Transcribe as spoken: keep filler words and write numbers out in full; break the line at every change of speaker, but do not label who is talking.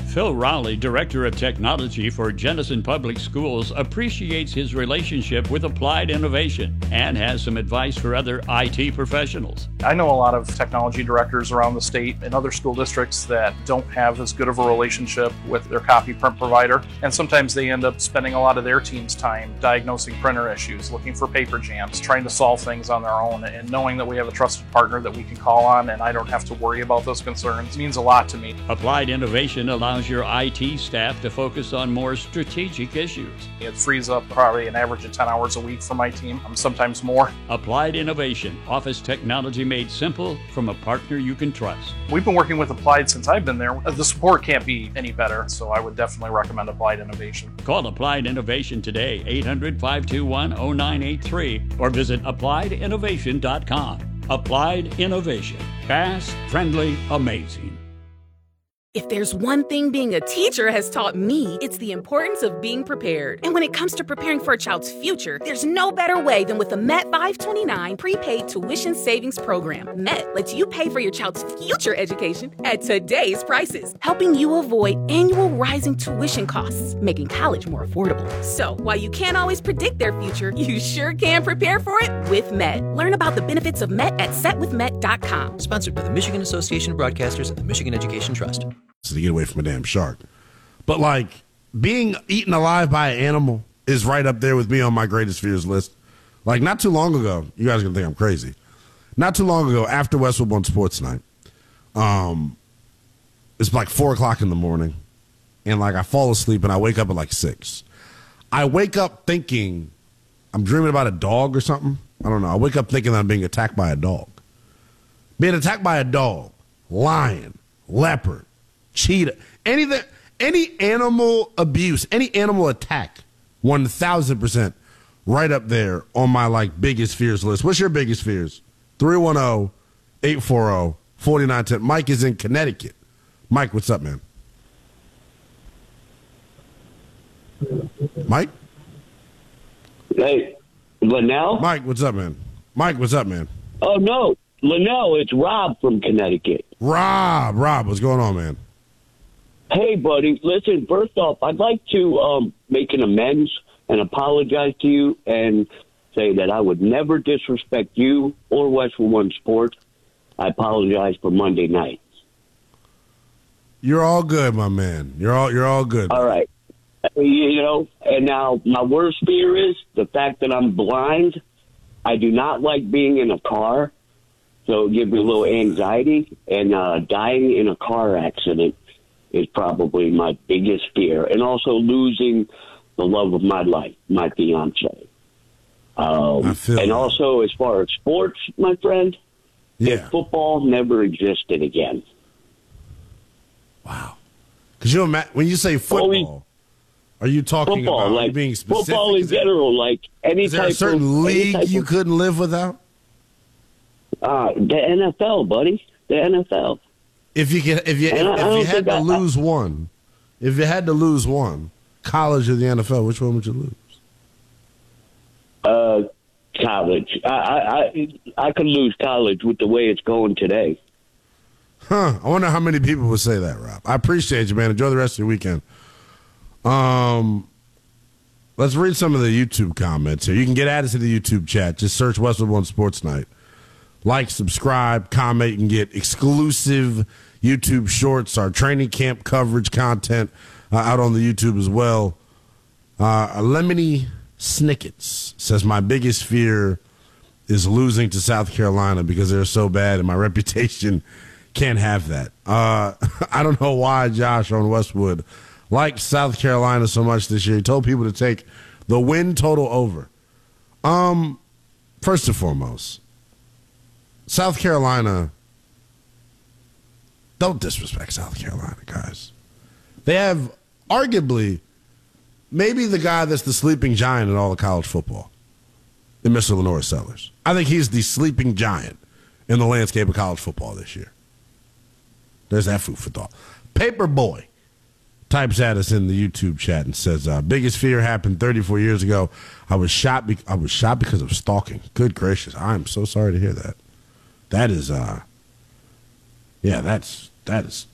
Phil Rowley, Director of Technology for Jenison Public Schools, appreciates his relationship with Applied Innovation and has some advice for other I T professionals.
I know a lot of technology directors around the state and other school districts that don't have as good of a relationship with their copy print provider, and sometimes they end up spending a lot of their team's time diagnosing printer issues, looking for paper jams, trying to solve things on their own, and knowing that we have a trusted partner that we can call on and I don't have to worry about those concerns means a lot to me.
Applied Innovation allows your I T staff to focus on more strategic issues.
It frees up probably an average of ten hours a week for my team, sometimes more.
Applied Innovation, office technology made simple from a partner you can trust.
We've been working with Applied since I've been there. The support can't be any better, so I would definitely recommend Applied Innovation.
Call Applied Innovation today, eight hundred, five two one, zero nine eight three, or visit applied innovation dot com. Applied Innovation. Fast, friendly, amazing.
If there's one thing being a teacher has taught me, it's the importance of being prepared. And when it comes to preparing for a child's future, there's no better way than with the Met five twenty-nine prepaid tuition savings program. Met lets you pay for your child's future education at today's prices, helping you avoid annual rising tuition costs, making college more affordable. So, while you can't always predict their future, you sure can prepare for it with Met. Learn about the benefits of Met at set with met dot com.
Sponsored by the Michigan Association of Broadcasters and the Michigan Education Trust.
To get away from a damn shark. But, like, being eaten alive by an animal is right up there with me on my greatest fears list. Like, not too long ago, you guys are going to think I'm crazy. Not too long ago, after Westwood One Sports Night, um, it's like four o'clock in the morning, and, like, I fall asleep, and I wake up at, like, six. I wake up thinking I'm dreaming about a dog or something. I don't know. I wake up thinking that I'm being attacked by a dog. Being attacked by a dog, lion, leopard, cheetah, anything, any animal abuse, any animal attack, one thousand percent right up there on my, like, biggest fears list. What's your biggest fears? three one zero, eight four zero, four nine one zero. Mike is in Connecticut. Mike, what's up, man? Mike?
Hey, Linnell?
Mike, what's up, man? Mike, what's up, man?
Oh, no. Linnell, it's Rob from Connecticut.
Rob, Rob, what's going on, man?
Hey, buddy, listen, first off, I'd like to um, make an amends and apologize to you and say that I would never disrespect you or Westwood One Sports. I apologize for Monday night.
You're all good, my man. You're all you're all good.
All right. You know, and now my worst fear is the fact that I'm blind. I do not like being in a car, so it gives me a little anxiety, and uh, dying in a car accident is probably my biggest fear, and also losing the love of my life, my fiance. Um, and
that.
also, as far as sports, my friend,
yeah.
if football never existed again.
Wow. Because you ima- when you say football, are you talking
football,
about
like,
you being specific?
Football in general, like any
is there
type
a certain
of,
league you
of,
couldn't live without?
Uh, the N F L, buddy. The N F L.
If you could, if you, if,
I,
if
I
you had to
I,
lose I, one, if you had to lose one, college or the N F L, which one would you lose?
Uh, college. I, I, I, I could lose college with the way it's going today.
Huh. I wonder how many people would say that, Rob. I appreciate you, man. Enjoy the rest of your weekend. Um, let's read some of the YouTube comments here. You can get added to the YouTube chat. Just search Westwood One Sports Night. Like, subscribe, comment. You can get exclusive YouTube shorts, our training camp coverage content uh, out on the YouTube as well. Uh, Lemony Snickets says, my biggest fear is losing to South Carolina because they're so bad and my reputation can't have that. Uh, I don't know why Josh on Westwood liked South Carolina so much this year. He told people to take the win total over. Um, first and foremost, South Carolina, don't disrespect South Carolina, guys. They have arguably maybe the guy that's the sleeping giant in all of college football, in Mister Lenore Sellers. I think he's the sleeping giant in the landscape of college football this year. There's that food for thought. Paperboy types at us in the YouTube chat and says, uh, biggest fear happened thirty-four years ago. I was shot be- I was shot because of stalking. Good gracious. I'm so sorry to hear that. That is, uh, yeah, that's, that is